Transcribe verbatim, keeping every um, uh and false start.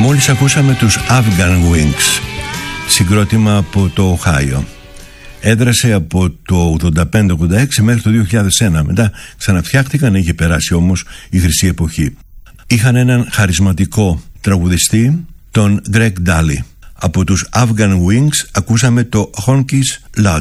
Μόλις ακούσαμε τους Afghan Wings, συγκρότημα από το Οχάιο. Έδρασε από το ογδόντα πέντε ογδόντα έξι μέχρι το δύο χιλιάδες ένα. Μετά ξαναφτιάχτηκαν, είχε περάσει όμως η χρυσή εποχή. Είχαν έναν χαρισματικό τραγουδιστή, τον Greg Daly. Από τους Afghan Wings ακούσαμε το Honky's Lodge.